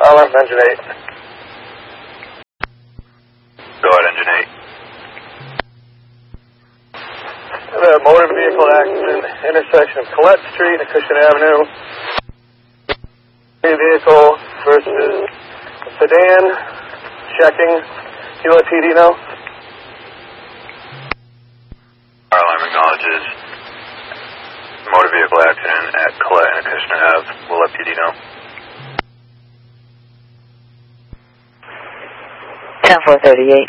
Alarm, engine 8. Go ahead, engine 8. The motor vehicle accident, intersection of Collette Street and Cushing Avenue. Vehicle versus sedan, checking. Do you let PD know? Fire alarm acknowledges motor vehicle accident at Collette and Kushner Ave. We'll let PD know. 10-438.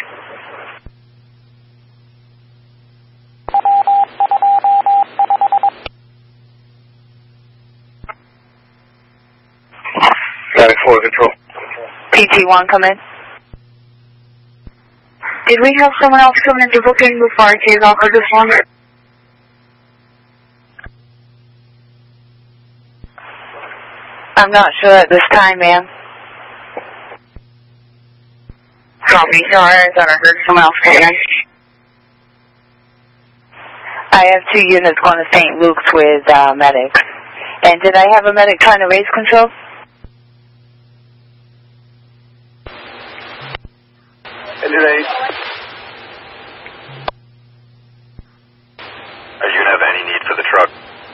Control. PT1, come in. Did we have someone else come in to book in before I take off for this one? I'm not sure at this time, ma'am. Copy, sorry, I thought I heard someone else come in. I have 2 units going to St. Luke's with medics. And did I have a medic trying to raise control? Engine 8. Are you going to have any need for the truck?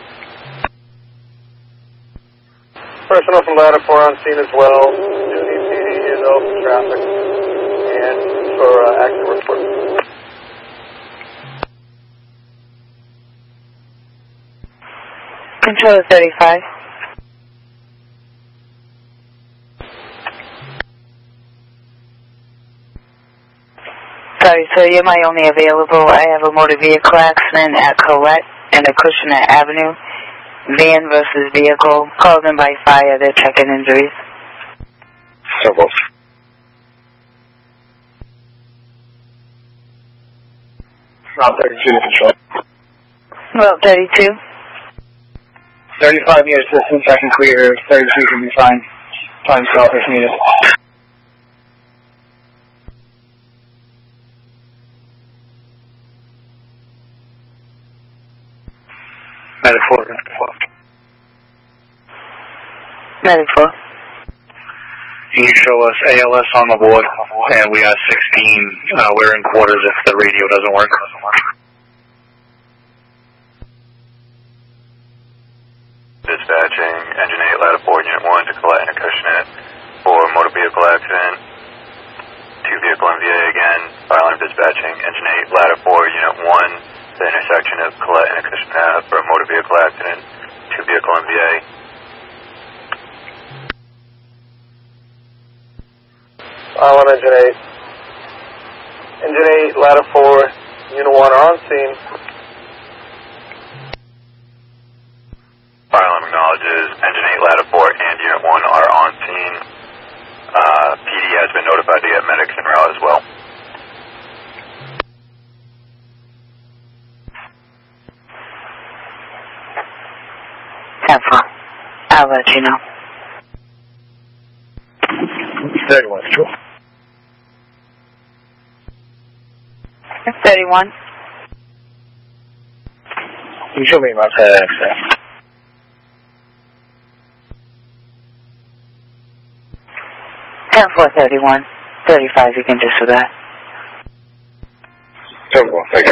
Personnel from Ladder 4 on scene as well. Do need PD though for traffic and for accident report. Controller 35. Sorry, sir, you're my only available. I have a motor vehicle accident at Collette and Acushnet Avenue. Van versus vehicle. Called in by fire. They're checking injuries. Several. Route 32 to control. Well, 32. 35 meters distance, I can clear. 32 can be fine. Fine stop if needed. Medic 4. Medic 4. Can you show us ALS on the board? And we got 16. We're in quarters if the radio doesn't work. Dispatching engine 8, ladder 4, unit 1 to Collette and Acushnet for motor vehicle accident. 2 vehicle MVA again. Fire alarm dispatching engine 8, ladder 4, unit 1. The intersection of Collette and Acushnet Ave for a motor vehicle accident. 2 vehicle MVA. Fire alarm, engine 8. Engine 8, ladder 4, unit 1 are on scene. Fire alarm acknowledges engine 8, ladder 4, and unit 1 are on scene. PD has been notified to get medics en route as well. I'll let you know. 31, control. 31. You show me my access. 10-431. 35, you can just do that. 10-4, thank you.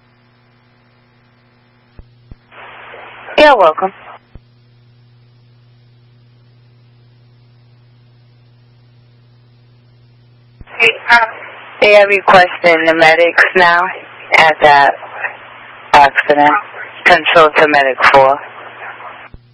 You're welcome. They are requesting the medics now at that accident. Control to medic 4.